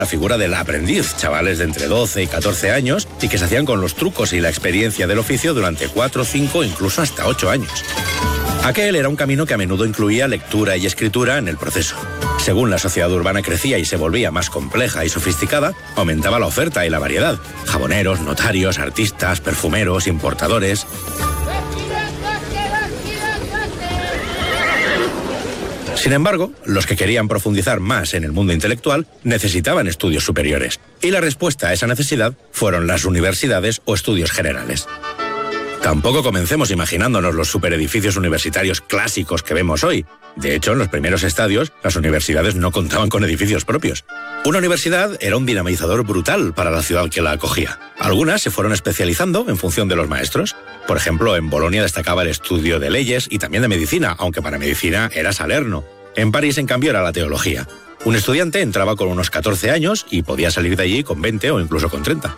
la figura del aprendiz, chavales de entre 12 y 14 años y que se hacían con los trucos y la experiencia del oficio durante 4, 5, incluso hasta 8 años. Aquel era un camino que a menudo incluía lectura y escritura en el proceso. Según la sociedad urbana crecía y se volvía más compleja y sofisticada, aumentaba la oferta y la variedad. Jaboneros, notarios, artistas, perfumeros, importadores. Sin embargo, los que querían profundizar más en el mundo intelectual necesitaban estudios superiores. Y la respuesta a esa necesidad fueron las universidades o estudios generales. Tampoco comencemos imaginándonos los superedificios universitarios clásicos que vemos hoy. De hecho, en los primeros estadios, las universidades no contaban con edificios propios. Una universidad era un dinamizador brutal para la ciudad que la acogía. Algunas se fueron especializando en función de los maestros. Por ejemplo, en Bolonia destacaba el estudio de leyes y también de medicina, aunque para medicina era Salerno. En París, en cambio, era la teología. Un estudiante entraba con unos 14 años y podía salir de allí con 20 o incluso con 30.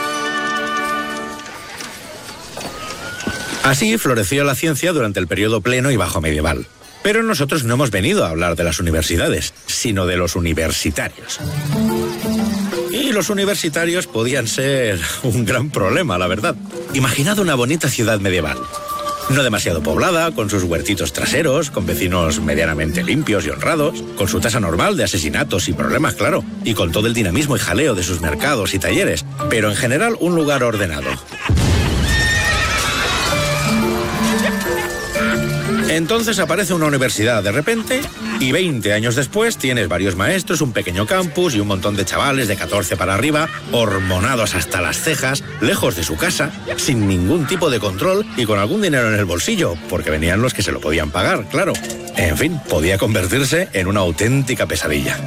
Así floreció la ciencia durante el periodo pleno y bajo medieval. Pero nosotros no hemos venido a hablar de las universidades, sino de los universitarios. Y los universitarios podían ser un gran problema, la verdad. Imaginad una bonita ciudad medieval. No demasiado poblada, con sus huertitos traseros, con vecinos medianamente limpios y honrados, con su tasa normal de asesinatos y problemas, claro, y con todo el dinamismo y jaleo de sus mercados y talleres, pero en general un lugar ordenado. Entonces aparece una universidad de repente y 20 años después tienes varios maestros, un pequeño campus y un montón de chavales de 14 para arriba, hormonados hasta las cejas, lejos de su casa, sin ningún tipo de control y con algún dinero en el bolsillo, porque venían los que se lo podían pagar, claro. En fin, podía convertirse en una auténtica pesadilla.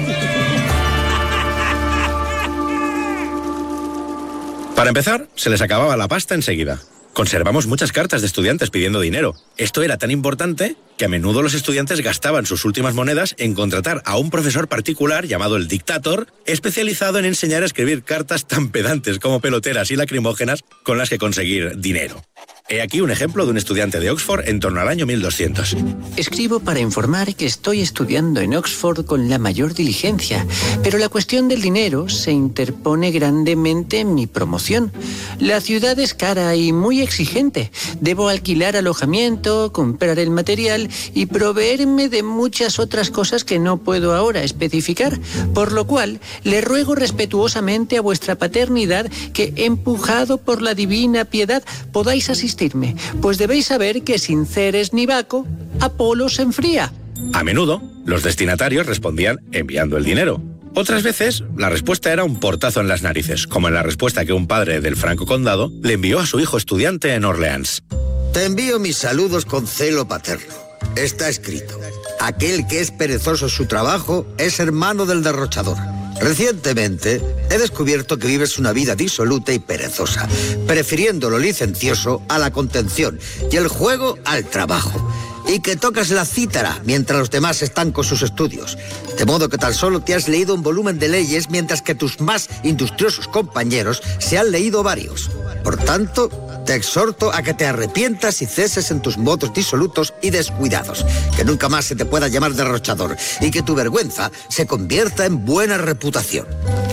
Para empezar, se les acababa la pasta enseguida. Conservamos muchas cartas de estudiantes pidiendo dinero. Esto era tan importante que a menudo los estudiantes gastaban sus últimas monedas en contratar a un profesor particular llamado el dictator, especializado en enseñar a escribir cartas tan pedantes como peloteras y lacrimógenas con las que conseguir dinero. He aquí un ejemplo de un estudiante de Oxford en torno al año 1200. Escribo para informar que estoy estudiando en Oxford con la mayor diligencia, pero la cuestión del dinero se interpone grandemente en mi promoción. La ciudad es cara y muy exigente. Debo alquilar alojamiento, comprar el material y proveerme de muchas otras cosas que no puedo ahora especificar, por lo cual le ruego respetuosamente a vuestra paternidad que, empujado por la divina piedad, podáis asistirme, pues debéis saber que sin Ceres ni Baco, Apolo se enfría. A menudo, los destinatarios respondían enviando el dinero. Otras veces, la respuesta era un portazo en las narices, como en la respuesta que un padre del Franco Condado le envió a su hijo estudiante en Orleans. Te envío mis saludos con celo paterno. Está escrito: aquel que es perezoso en su trabajo es hermano del derrochador. Recientemente he descubierto que vives una vida disoluta y perezosa, prefiriendo lo licencioso a la contención y el juego al trabajo. Y que tocas la cítara mientras los demás están con sus estudios. De modo que tan solo te has leído un volumen de leyes mientras que tus más industriosos compañeros se han leído varios. Por tanto, te exhorto a que te arrepientas y ceses en tus modos disolutos y descuidados. Que nunca más se te pueda llamar derrochador y que tu vergüenza se convierta en buena reputación.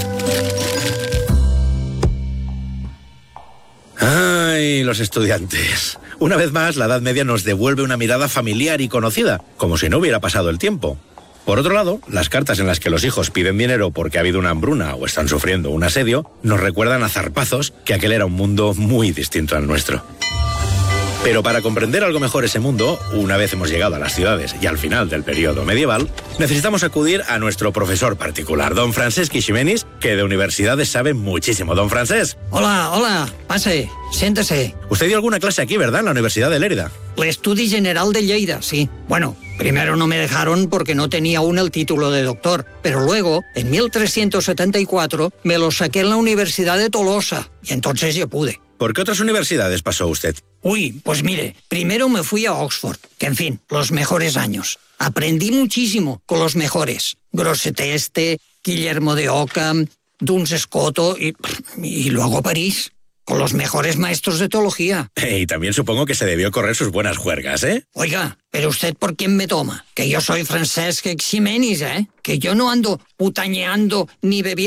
¡Ay, los estudiantes! Una vez más, la Edad Media nos devuelve una mirada familiar y conocida, como si no hubiera pasado el tiempo. Por otro lado, las cartas en las que los hijos piden dinero porque ha habido una hambruna o están sufriendo un asedio, nos recuerdan a zarpazos que aquel era un mundo muy distinto al nuestro. Pero para comprender algo mejor ese mundo, una vez hemos llegado a las ciudades y al final del periodo medieval, necesitamos acudir a nuestro profesor particular, don Francesc Eiximenis, que de universidades sabe muchísimo. Don Francesc. Hola, pase, siéntese. Usted dio alguna clase aquí, ¿verdad? En la Universidad de Lérida. L'Estudi General de Lleida, sí. Bueno, primero no me dejaron porque no tenía aún el título de doctor, pero luego, en 1374, me lo saqué en la Universidad de Tolosa y entonces ya pude. ¿Por qué otras universidades pasó usted? Uy, pues mire, primero me fui a Oxford, que en fin, los mejores años. Aprendí muchísimo con los mejores. Grosseteste, Guillermo de Ockham, Duns Scoto y luego París, con los mejores maestros de teología. Y también supongo que se debió correr sus buenas juergas, ¿eh? Oiga, pero usted ¿por quién me toma? Que yo soy Francesc Eiximenis, ¿eh? Que yo no ando putañeando ni bebiendo.